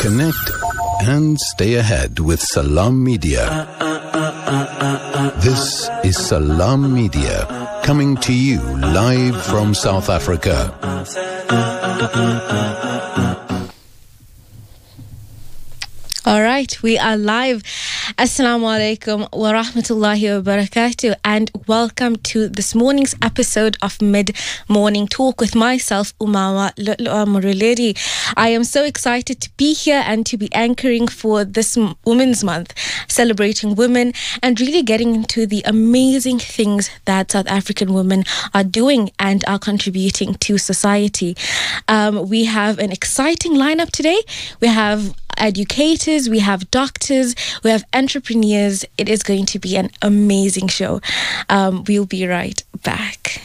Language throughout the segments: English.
Connect and stay ahead with Salam Media. This is Salam Media, coming to you live from South Africa. All right, we are live. Assalamu alaikum wa rahmatullahi wa barakatuh, and welcome to this morning's episode of Mid-Morning Talk with myself, Umawa Muruledi. I am so excited to be here and to be anchoring for this Women's Month, celebrating women and really getting into the amazing things that South African women are doing and are contributing to society. We have an exciting lineup today. We have educators, we have doctors, we have entrepreneurs. It is going to be an amazing show. We'll be right back.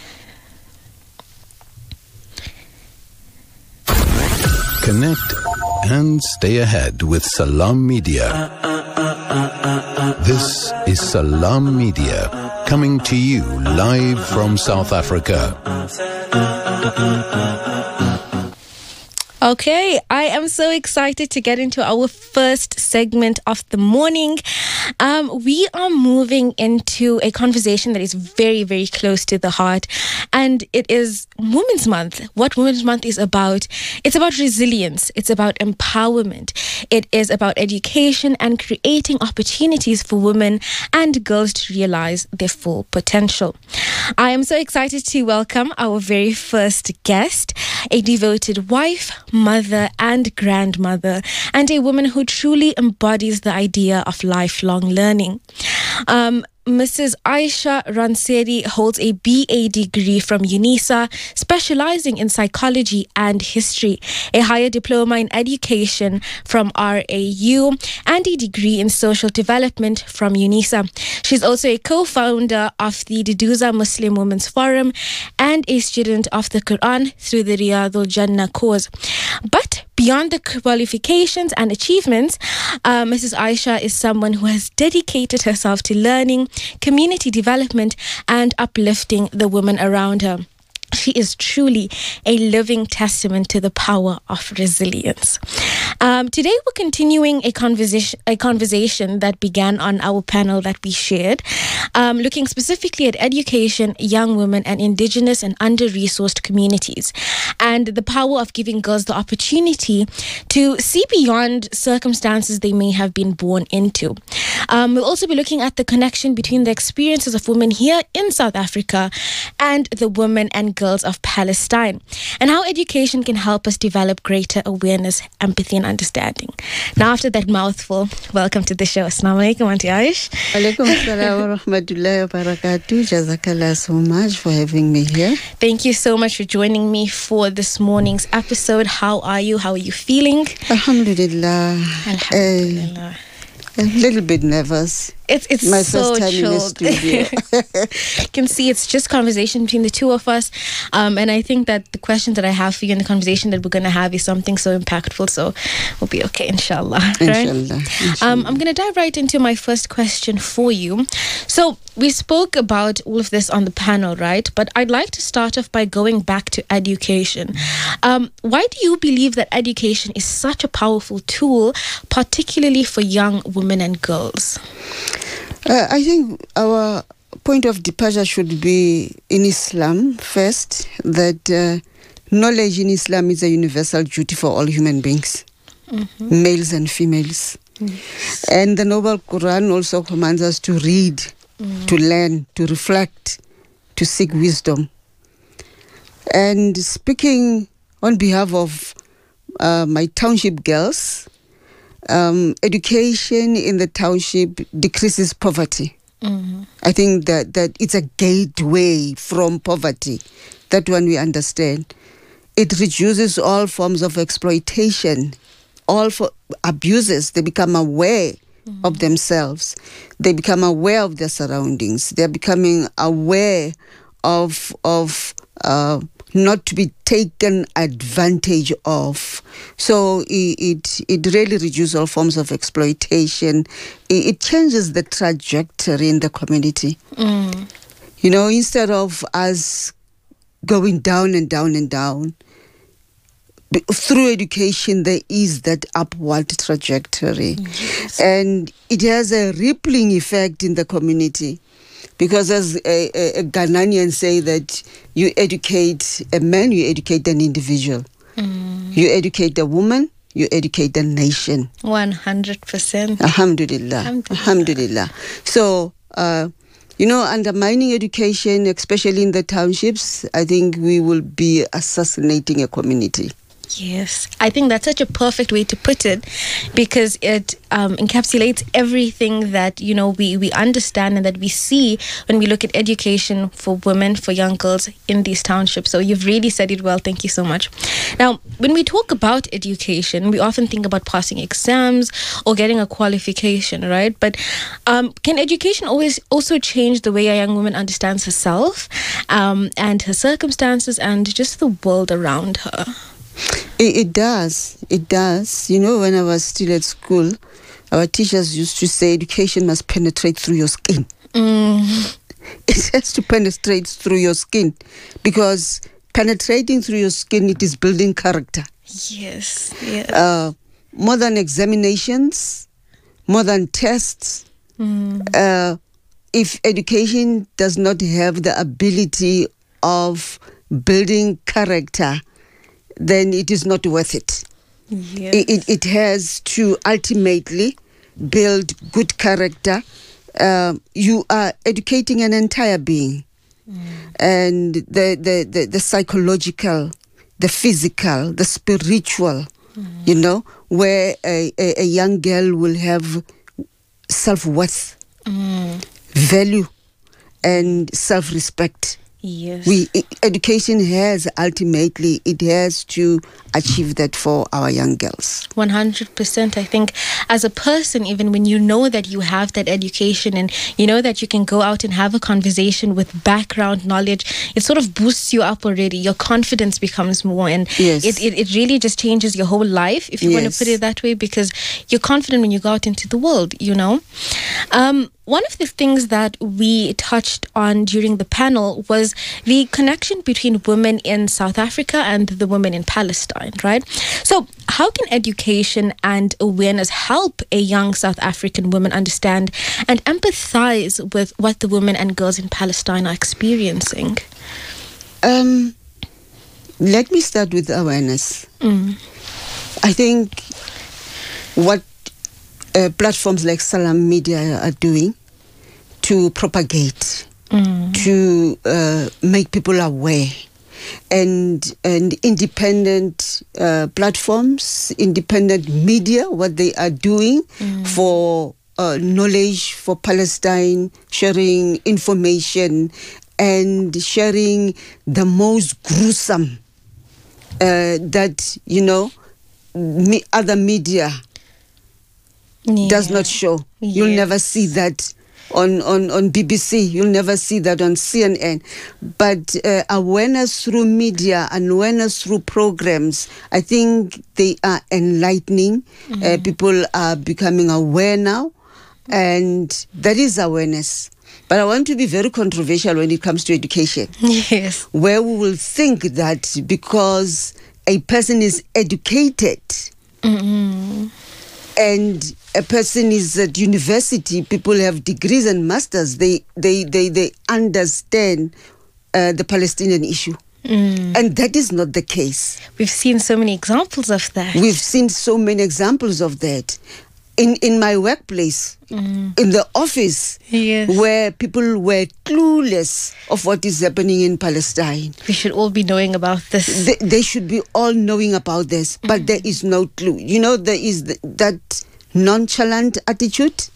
Connect and stay ahead with Salam Media. This is Salam Media, coming to you live from South Africa. Okay, I am so excited to get into our first segment of the morning. We are moving into a conversation that is very, very close to the heart, and it is Women's Month. What Women's Month is about, it's about resilience, it's about empowerment, it is about education and creating opportunities for women and girls to realize their full potential. I am so excited to welcome our very first guest, a devoted wife, mother and grandmother, and a woman who truly embodies the idea of lifelong learning. Mrs. Aisha Ranseri holds a BA degree from UNISA, specializing in psychology and history, a higher diploma in education from RAU, and a degree in social development from UNISA. She's also a co-founder of the Duduza Muslim Women's Forum and a student of the Quran through the Riyadul Jannah cause. But beyond the qualifications and achievements, Mrs. Aisha is someone who has dedicated herself to learning, community development, and uplifting the women around her. She is truly a living testament to the power of resilience. Today we're continuing a conversation that began on our panel that we shared, looking specifically at education, young women, and indigenous and under-resourced communities, and the power of giving girls the opportunity to see beyond circumstances they may have been born into. We'll also be looking at the connection between the experiences of women here in South Africa and the women and girls of Palestine, and how education can help us develop greater awareness, empathy, and understanding. Now, after that mouthful, welcome to the show. Assalamu alaikum, Auntie Aish. Alaikum assalam wa rahmatullahi wa barakatuh. Jazakallah so much for having me here. Thank you so much for joining me for this morning's episode. How are you? How are you feeling? Alhamdulillah. Alhamdulillah. A little bit nervous. It's my so first time chilled. in the studio. You can see it's just conversation between the two of us, and I think that the question that I have for you and the conversation that we're going to have is something so impactful, so we'll be okay, inshallah. Right? Inshallah. I'm going to dive right into my first question for you. So we spoke about all of this on the panel, right? But I'd like to start off by going back to education. Why do you believe that education is such a powerful tool, particularly for young women and girls? I think our point of departure should be in Islam first, that knowledge in Islam is a universal duty for all human beings, males and females. Yes. And the Noble Quran also commands us to read, to learn, to reflect, to seek wisdom. And speaking on behalf of my township girls, education in the township decreases poverty. I think that it's a gateway from poverty. That one we understand. It reduces all forms of exploitation, all for abuses. They become aware of themselves. They become aware of their surroundings. They're becoming aware of not to be taken advantage of. So it really reduces all forms of exploitation. It changes the trajectory in the community. You know, instead of us going down and down and down, through education, there is that upward trajectory. Yes. And it has a rippling effect in the community. Because as a Ghanaian say that you educate a man, you educate an individual. You educate a woman, you educate a nation. 100%. Alhamdulillah. Alhamdulillah. So, undermining education, especially in the townships, I think we will be assassinating a community. Yes, I think that's such a perfect way to put it, because it encapsulates everything that we understand and that we see when we look at education for women, for young girls in these townships. So you've really said it well. Thank you so much. Now, when we talk about education, we often think about passing exams or getting a qualification, right? But can education always also change the way a young woman understands herself and her circumstances and just the world around her? It does. It does. When I was still at school, our teachers used to say education must penetrate through your skin. It has to penetrate through your skin, because penetrating through your skin, it is building character. Yes. Yes. More than examinations, more than tests. If education does not have the ability of building character, then it is not worth it. Yes. It has to ultimately build good character. You are educating an entire being. And the psychological, the physical, the spiritual, where a young girl will have self-worth, value, and self-respect. Yes. Education has ultimately, it has to achieve that for our young girls. 100%. I think as a person, even when you know that you have that education and you know that you can go out and have a conversation with background knowledge, it sort of boosts you up already. Your confidence becomes more, and Yes. it really just changes your whole life, if you want to Yes. put it that way, because you're confident when you go out into the world, One of the things that we touched on during the panel was the connection between women in South Africa and the women in Palestine, right? So how can education and awareness help a young South African woman understand and empathize with what the women and girls in Palestine are experiencing? Let me start with awareness. I think what platforms like Salam Media are doing to propagate, to make people aware, and independent platforms, independent media, what they are doing for knowledge for Palestine, sharing information and sharing the most gruesome that, other media does not show. You'll never see that on BBC. You'll never see that on CNN. But awareness through media and awareness through programs, I think they are enlightening. People are becoming aware now, and that is awareness. But I want to be very controversial when it comes to education. Yes. Where we will think that because a person is educated and a person is at university, people have degrees and masters, they understand the Palestinian issue. And that is not the case. We've seen so many examples of that. We've seen so many examples of that. In my workplace, in the office, Yes. where people were clueless of what is happening in Palestine. We should all be knowing about this. They should be all knowing about this, but there is no clue. There is that nonchalant attitude.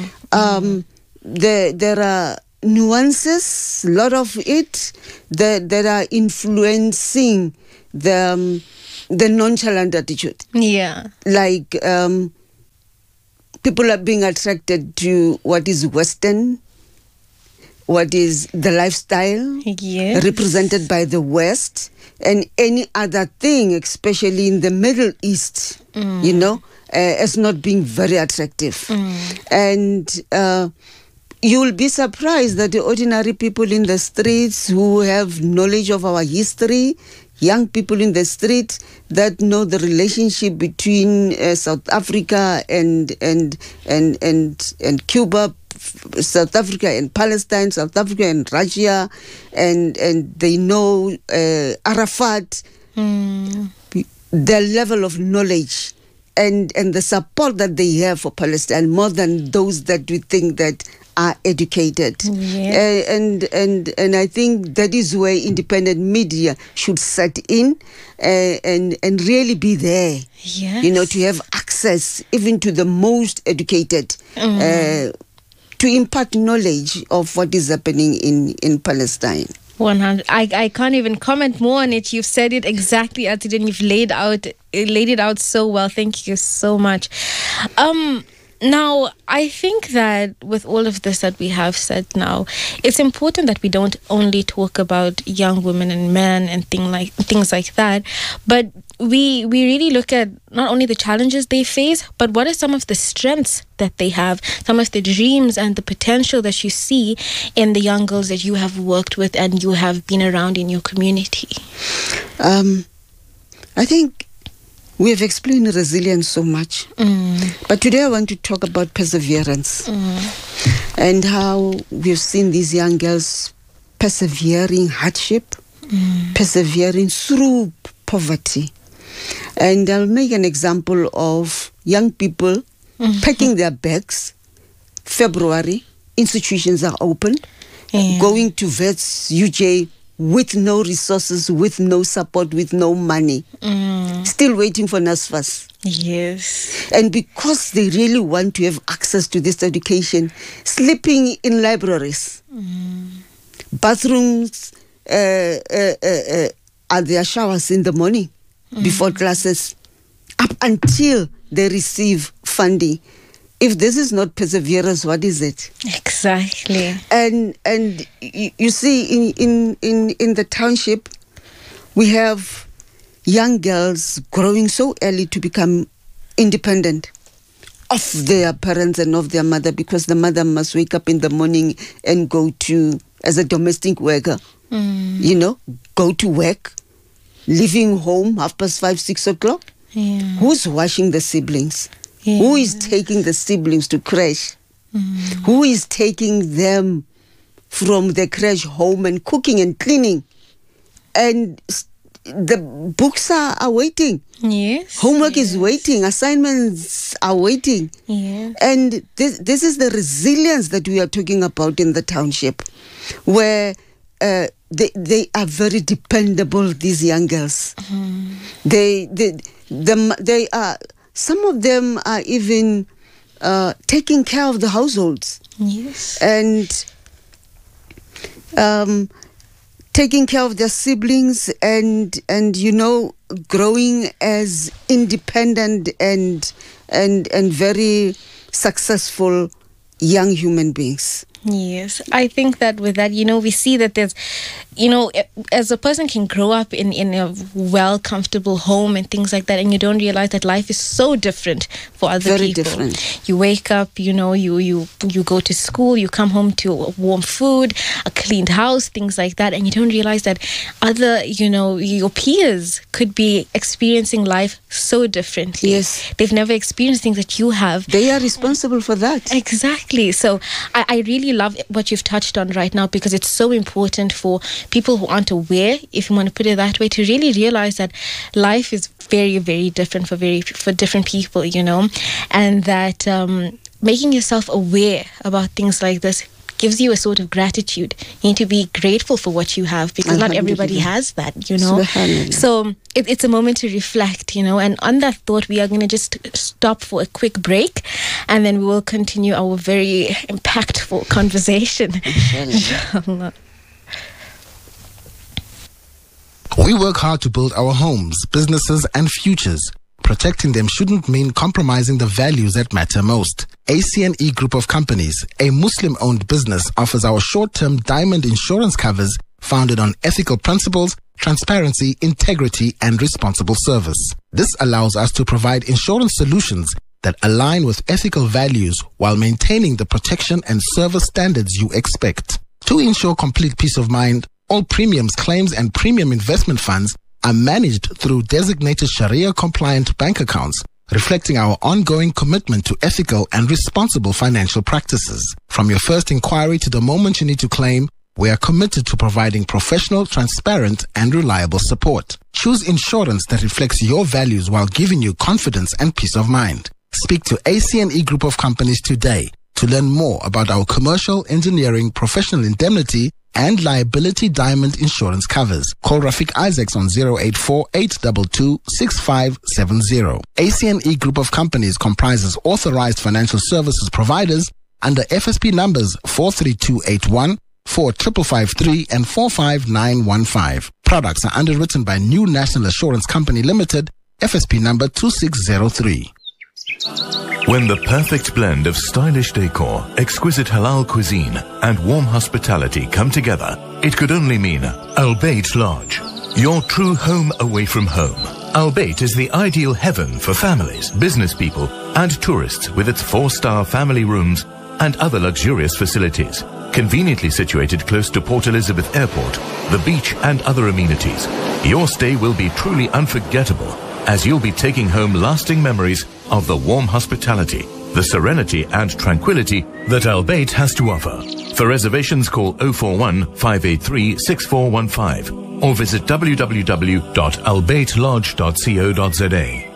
There are nuances, a lot of it, that are influencing the nonchalant attitude. Yeah. Like people are being attracted to what is Western, what is the lifestyle Yes. represented by the West, and any other thing, especially in the Middle East, as not being very attractive. And you will be surprised that the ordinary people in the streets who have knowledge of our history, young people in the street that know the relationship between South Africa and Cuba, South Africa and Palestine, South Africa and Russia, and they know Arafat. Their level of knowledge and the support that they have for Palestine, more than those that we think that are educated. And I think that is where independent media should set in and really be there. To have access even to the most educated, to impart knowledge of what is happening in Palestine. 100. I can't even comment more on it. You've said it exactly as it is, and you've laid it out so well. Thank you so much. Now, I think that with all of this that we have said now, it's important that we don't only talk about young women and men and things like that, but we really look at not only the challenges they face, but what are some of the strengths that they have, some of the dreams and the potential that you see in the young girls that you have worked with and you have been around in your community. I think we have explained resilience so much, but today I want to talk about perseverance and how we've seen these young girls persevering hardship, persevering through poverty. And I'll make an example of young people packing their bags. February, institutions are open, going to Wits, UJ, with no resources, with no support, with no money. Still waiting for NSFAS. Yes. And because they really want to have access to this education, sleeping in libraries, bathrooms, are their showers in the morning before classes, up until they receive funding. If this is not perseverance, what is it? Exactly. And you see, in the township, we have young girls growing so early to become independent of their parents and of their mother, because the mother must wake up in the morning and go to, as a domestic worker, go to work, leaving home 5:30, 6 o'clock. Who's washing the siblings? Who is taking the siblings to crash? Who is taking them from the crash home and cooking and cleaning? And the books are waiting. Yes. Homework is waiting. Assignments are waiting. Yes. And this is the resilience that we are talking about in the township, where they are very dependable, these young girls. They are, some of them are even taking care of the households. Yes. And taking care of their siblings and growing as independent and very successful young human beings. Yes, I think that with that, we see that there's, as a person can grow up in a well, comfortable home and things like that, and you don't realize that life is so different for other Very people. different. You wake up, you go to school, you come home to warm food, a cleaned house, things like that, and you don't realize that other, your peers could be experiencing life so differently. Yes. They've never experienced things that you have. They are responsible for that. Exactly. So I really love what you've touched on right now, because it's so important for people who aren't aware, if you want to put it that way, to really realize that life is very, very different for different people, and that making yourself aware about things like this gives you a sort of gratitude. You need to be grateful for what you have, because not everybody has that, So it's a moment to reflect, and on that thought, we are going to just stop for a quick break, and then we will continue our very impactful conversation. Inshallah. We work hard to build our homes, businesses, and futures. Protecting them shouldn't mean compromising the values that matter most. ACNE Group of Companies, a Muslim-owned business, offers our short-term diamond insurance covers founded on ethical principles, transparency, integrity, and responsible service. This allows us to provide insurance solutions that align with ethical values while maintaining the protection and service standards you expect. To ensure complete peace of mind, all premiums, claims, and premium investment funds are managed through designated Sharia-compliant bank accounts, reflecting our ongoing commitment to ethical and responsible financial practices. From your first inquiry to the moment you need to claim, we are committed to providing professional, transparent, and reliable support. Choose insurance that reflects your values while giving you confidence and peace of mind. Speak to ACNE Group of Companies today to learn more about our commercial, engineering, professional indemnity, and liability diamond insurance covers. Call Rafiq Isaacs on 084-822-6570. ACNE Group of Companies comprises authorized financial services providers under FSP numbers 43281, 4553 and 45915. Products are underwritten by New National Assurance Company Limited, FSP number 2603. When the perfect blend of stylish decor, exquisite halal cuisine, and warm hospitality come together, it could only mean Al Bayt Lodge, your true home away from home. Al Bayt is the ideal heaven for families, business people, and tourists with its 4-star family rooms and other luxurious facilities. Conveniently situated close to Port Elizabeth Airport, the beach and other amenities, your stay will be truly unforgettable as you'll be taking home lasting memories of the warm hospitality, the serenity and tranquility that Al Bayt has to offer. For reservations, call 041-583-6415 or visit www.albaytlodge.co.za.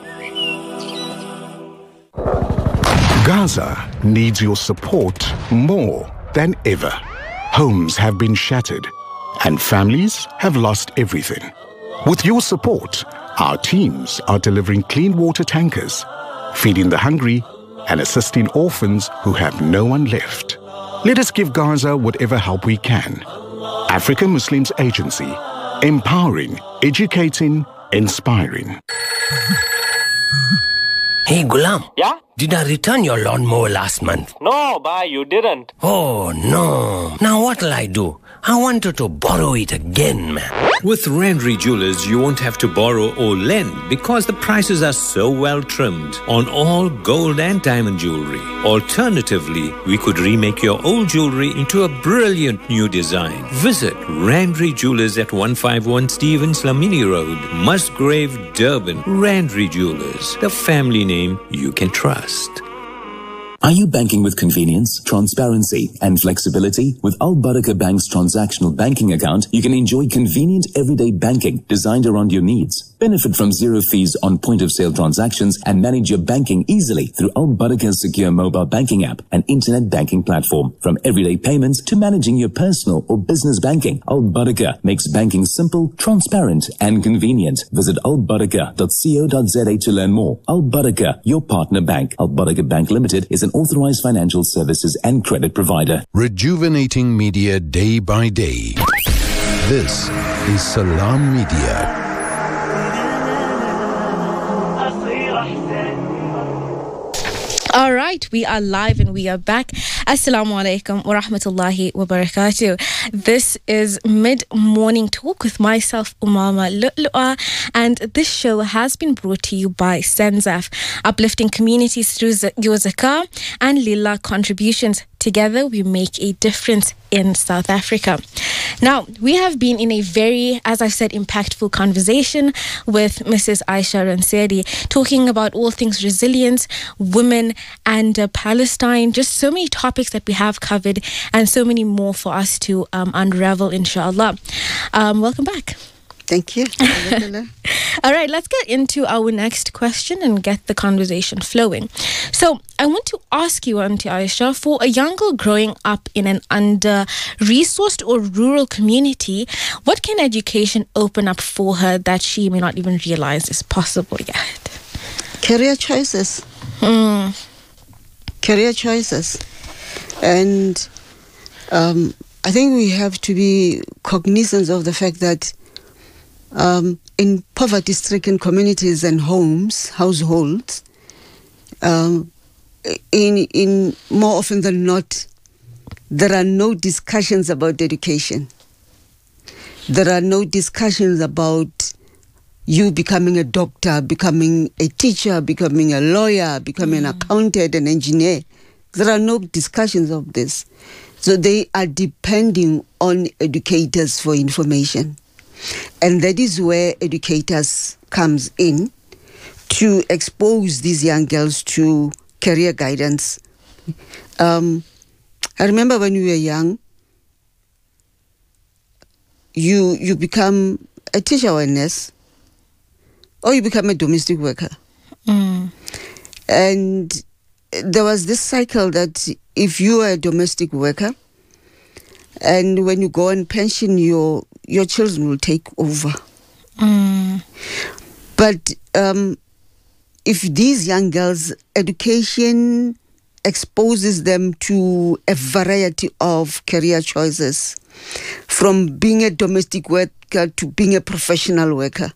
Gaza needs your support more than ever. Homes have been shattered and families have lost everything. With your support, our teams are delivering clean water tankers, feeding the hungry and assisting orphans who have no one left. Let us give Gaza whatever help we can. African Muslims Agency, empowering, educating, inspiring. Hey, Gulam. Yeah? Did I return your lawnmower last month? No, bhai, you didn't. Oh, no. Now what'll I do? I wanted to borrow it again, man. With Randry Jewelers, you won't have to borrow or lend because the prices are so well trimmed on all gold and diamond jewelry. Alternatively, we could remake your old jewelry into a brilliant new design. Visit Randry Jewelers at 151 Stevens Lamini Road, Musgrave, Durban. Randry Jewelers, the family name you can trust. Are you banking with convenience, transparency, and flexibility? With Al Barakah Bank's transactional banking account, you can enjoy convenient everyday banking designed around your needs. Benefit from zero fees on point-of-sale transactions and manage your banking easily through Al Barakah's secure mobile banking app and internet banking platform. From everyday payments to managing your personal or business banking, Al Barakah makes banking simple, transparent, and convenient. Visit albarakah.co.za to learn more. Al Barakah, your partner bank. Al Barakah Bank Limited is an authorized financial services and credit provider. Rejuvenating media day by day. This is Salam Media. All right, we are live and we are back. Assalamu alaikum wa rahmatullahi wa barakatuh. This is Mid-Morning Talk with myself, Umama Lu'lu'a, and this show has been brought to you by Senzaf, uplifting communities through your zakah and lillah contributions. Together, we make a difference in South Africa. Now, we have been in a very, as I've said, impactful conversation with Mrs. Aisha Ranseri, talking about all things resilience, women, and Palestine. Just so many topics that we have covered and so many more for us to unravel, inshallah. Welcome back. Thank you. All right, let's get into our next question and get the conversation flowing. So I want to ask you, Auntie Aisha, for a young girl growing up in an under-resourced or rural community, what can education open up for her that she may not even realize is possible yet? Career choices. Career choices. And I think we have to be cognizant of the fact that in poverty-stricken communities and households, in more often than not, there are no discussions about education. There are no discussions about you becoming a doctor, becoming a teacher, becoming a lawyer, becoming an accountant, an engineer. There are no discussions of this. So they are depending on educators for information. And that is where educators comes in to expose these young girls to career guidance. I remember when we were young, you become a teacher or a nurse, or you become a domestic worker. And there was this cycle that if you are a domestic worker, and when you go on pension, your children will take over. But if these young girls' education exposes them to a variety of career choices, from being a domestic worker to being a professional worker,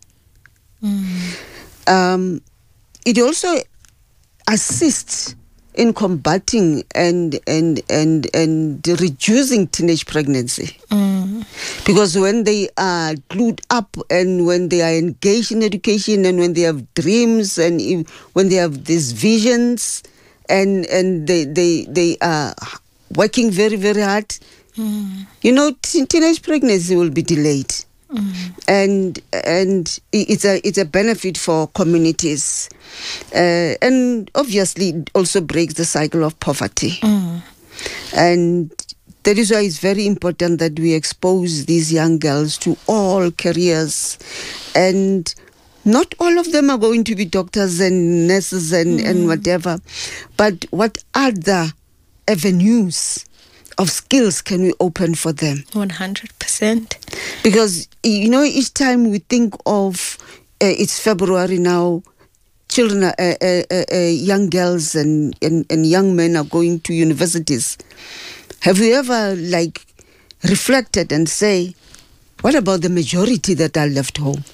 it also assists in combating and reducing teenage pregnancy. Because when they are glued up and when they are engaged in education and when they have dreams and when they have these visions and they are working very, very hard, teenage pregnancy will be delayed. And it's a benefit for communities, and obviously it also breaks the cycle of poverty. And that is why it's very important that we expose these young girls to all careers, and not all of them are going to be doctors and nurses and whatever, but what other avenues of skills can we open for them? 100%. Because, each time we think of, it's February now, children, young girls and young men are going to universities. Have you ever, reflected and say, what about the majority that are left home?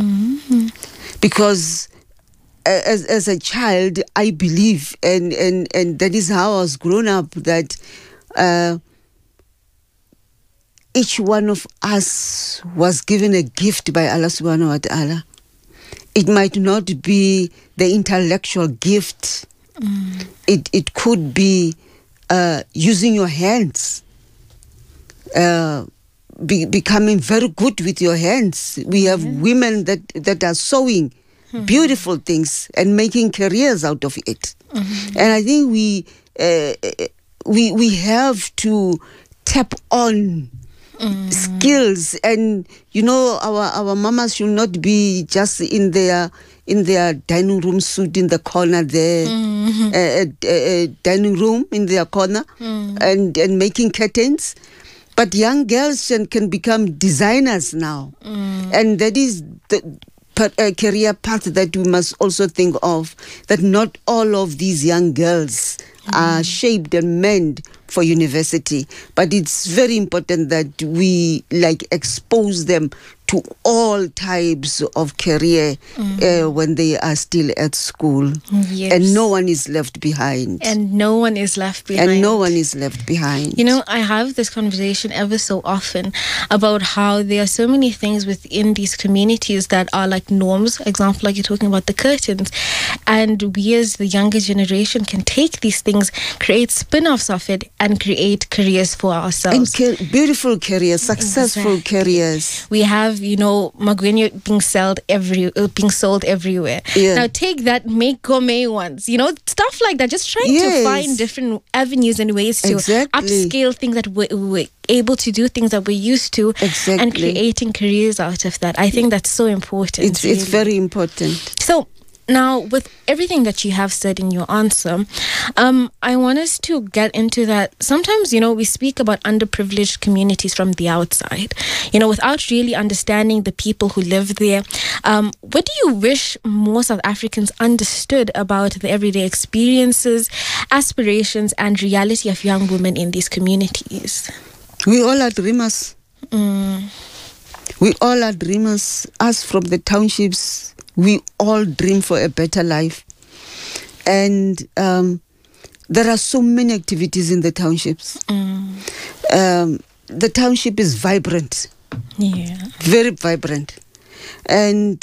Because as a child, I believe, and that is how I was grown up, that each one of us was given a gift by Allah subhanahu wa ta'ala. It might not be the intellectual gift. It could be using your hands, becoming very good with your hands. We have women that are sewing beautiful things and making careers out of it. And I think we have to tap on skills, and our mamas should not be just in their dining room suit in the corner there, dining room in their corner, and making curtains. But young girls can become designers now, and that is the career path that we must also think of, that not all of these young girls are shaped and meant for university, but it's very important that we expose them to all types of career when they are still at school. Yes. And no one is left behind. And no one is left behind. I have this conversation ever so often about how there are so many things within these communities that are like norms. Example, like you're talking about the curtains. And we as the younger generation can take these things, create spin-offs of it, and create careers for ourselves. And beautiful careers, successful careers. We have, Magwenya being sold everywhere. Yeah. Now take that, make gourmet ones, stuff like that. Just trying to find different avenues and ways to upscale things that we're able to do, things that we're used to, and creating careers out of that. I think that's so important. It's very important. So now, with everything that you have said in your answer, I want us to get into that. Sometimes, we speak about underprivileged communities from the outside, without really understanding the people who live there. What do you wish more South Africans understood about the everyday experiences, aspirations, and reality of young women in these communities? We all are dreamers. We all are dreamers. Us from the townships, we all dream for a better life. And there are so many activities in the townships. The township is vibrant. Yeah. Very vibrant. And,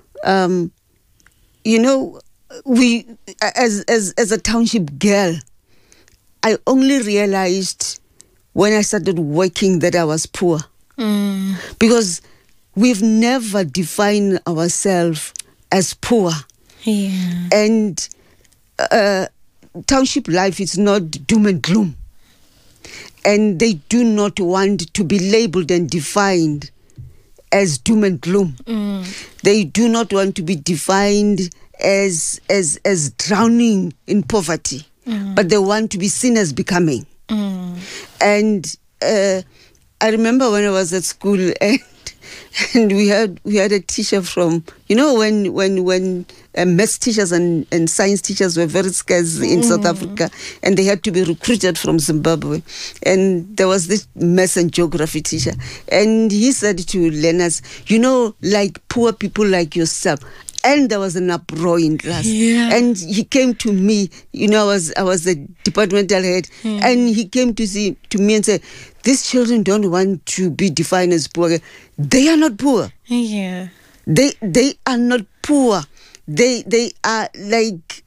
we, as a township girl, I only realized when I started working that I was poor. Because we've never defined ourselves as poor. Yeah. And township life is not doom and gloom. And they do not want to be labeled and defined as doom and gloom. They do not want to be defined as drowning in poverty, but they want to be seen as becoming. And I remember when I was at school, and we had a teacher from, when maths teachers and science teachers were very scarce in South Africa, and they had to be recruited from Zimbabwe. And there was this maths and geography teacher, and he said to learners, like poor people like yourself. And there was an uproar in class. Yeah. And he came to me, I was the departmental head, and he came to me and said, these children don't want to be defined as poor. They are not poor. Yeah. They are not poor. They are like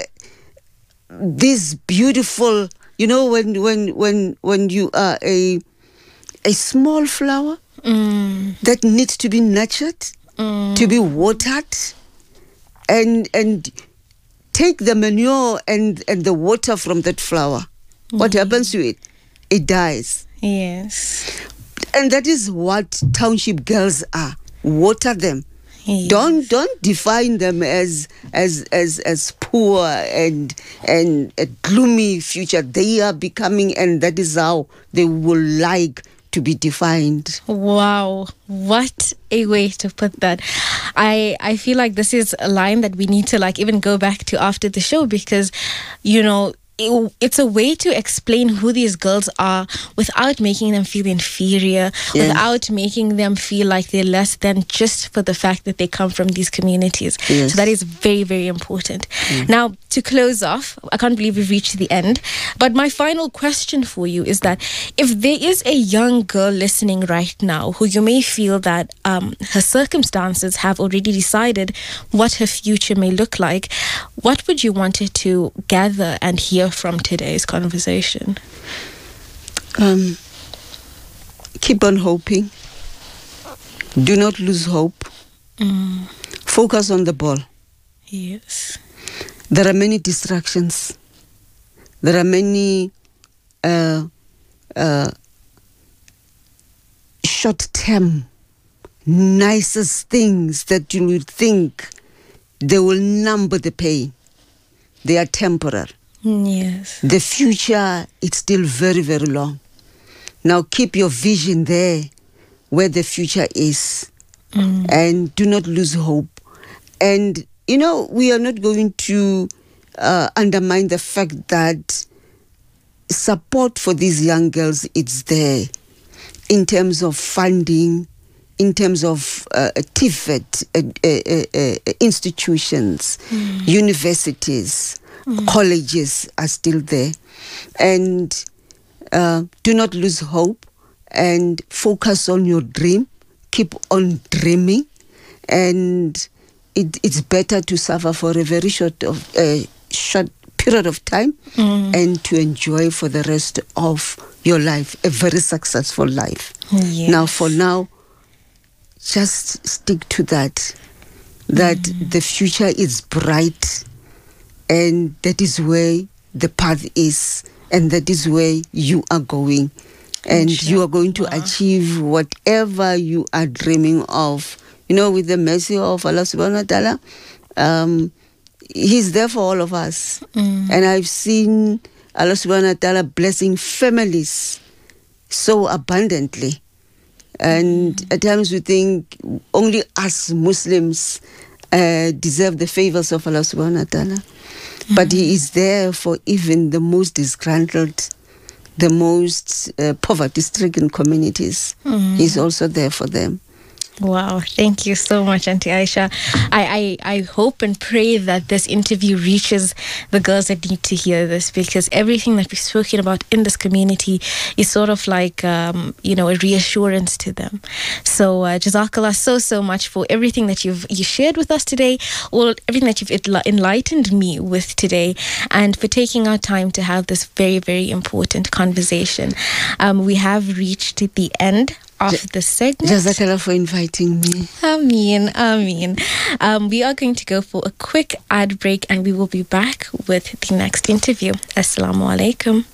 this beautiful, when you are a small flower that needs to be nurtured, to be watered, and take the manure and the water from that flower. What happens to it? It dies. Yes. And that is what township girls are. Water them. Yes. Don't define them as poor and a gloomy future. They are becoming, and that is how they will like to be defined. Wow, what a way to put that. I feel like this is a line that we need to even go back to after the show, because it's a way to explain who these girls are without making them feel inferior, without making them feel like they're less than, just for the fact that they come from these communities. Yes. So that is very, very important. Now, to close off, I can't believe we've reached the end, but my final question for you is that if there is a young girl listening right now who you may feel that her circumstances have already decided what her future may look like, what would you want her to gather and hear from today's conversation? Keep on hoping. Do not lose hope. Focus on the ball. Yes. There are many distractions. There are many short-term, nicest things that you would think they will number the pain. They are temporary. Yes. The future, it's still very, very long. Now keep your vision there where the future is. And do not lose hope. And, we are not going to undermine the fact that support for these young girls is there in terms of funding, in terms of TVET institutions, universities, colleges are still there. And do not lose hope and focus on your dream. Keep on dreaming. And it's better to suffer for a very short period of time and to enjoy for the rest of your life, a very successful life. Yes. Now, for now, just stick to that the future is bright, and that is where the path is, and that is where you are going, and you are going to achieve whatever you are dreaming of. With the mercy of Allah subhanahu wa ta'ala, He's there for all of us. And I've seen Allah subhanahu wa ta'ala blessing families so abundantly. And at times we think only us Muslims deserve the favors of Allah subhanahu wa ta'ala. But He is there for even the most disgruntled, the most poverty-stricken communities. He's also there for them. Wow, thank you so much, Auntie Aisha. I hope and pray that this interview reaches the girls that need to hear this, because everything that we've spoken about in this community is sort of like, a reassurance to them. So, Jazakallah so much for everything that you shared with us today, or everything that you've enlightened me with today, and for taking our time to have this very, very important conversation. We have reached the end of the segment. Jazakallah for inviting me. Ameen. We are going to go for a quick ad break and we will be back with the next interview. Assalamu alaikum.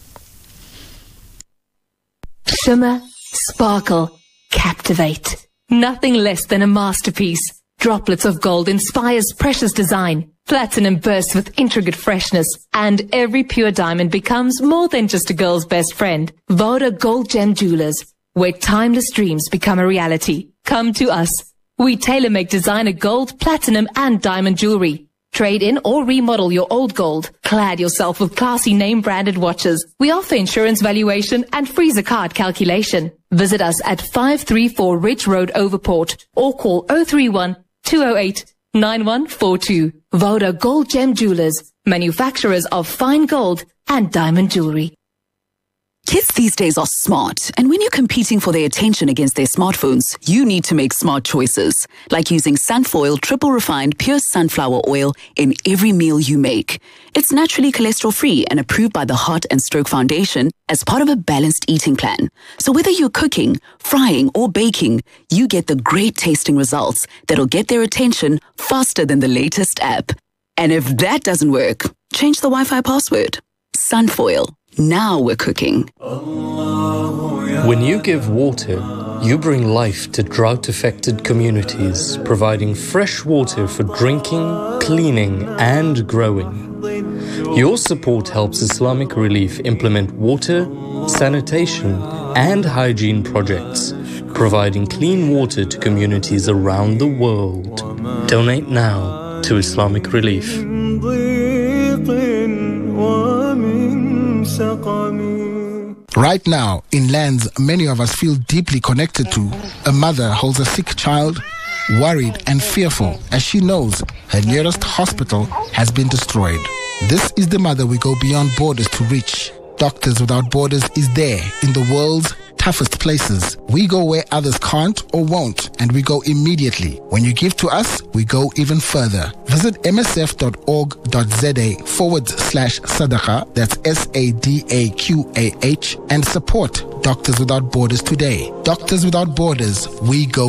Shimmer, sparkle, captivate. Nothing less than a masterpiece. Droplets of gold inspires precious design. Platinum bursts with intricate freshness. And every pure diamond becomes more than just a girl's best friend. Voda Gold Gem Jewelers, where timeless dreams become a reality. Come to us. We tailor-make designer gold, platinum and diamond jewelry. Trade in or remodel your old gold. Clad yourself with classy name-branded watches. We offer insurance valuation and free zakat calculation. Visit us at 534 Ridge Road, Overport, or call 031-208-9142. Voda Gold Gem Jewelers, manufacturers of fine gold and diamond jewelry. Kids these days are smart, and when you're competing for their attention against their smartphones, you need to make smart choices, like using Sunfoil triple refined pure sunflower oil in every meal you make. It's naturally cholesterol-free and approved by the Heart and Stroke Foundation as part of a balanced eating plan. So whether you're cooking, frying, or baking, you get the great tasting results that'll get their attention faster than the latest app. And if that doesn't work, change the Wi-Fi password. Sunfoil. Now we're cooking. When you give water, you bring life to drought-affected communities, providing fresh water for drinking, cleaning, and growing. Your support helps Islamic Relief implement water, sanitation, and hygiene projects, providing clean water to communities around the world. Donate now to Islamic Relief. Right now, in lands many of us feel deeply connected to, a mother holds a sick child, worried and fearful as she knows her nearest hospital has been destroyed. This is the mother we go beyond borders to reach. Doctors Without Borders is there in the world's toughest places. We go where others can't or won't, and we go immediately. When you give to us, we go even further. Visit msf.org.za/sadaqa, that's SADAQAH, and support Doctors Without Borders today. Doctors Without Borders, we go